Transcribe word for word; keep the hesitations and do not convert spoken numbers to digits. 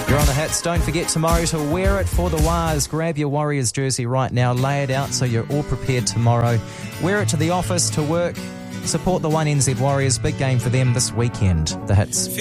You're on the Hits. Don't forget tomorrow to wear it for the Wires. Grab your Warriors jersey right now. Lay it out so you're all prepared tomorrow. Wear it to the office, to work. Support the one N Z Warriors. Big game for them this weekend. The Hits.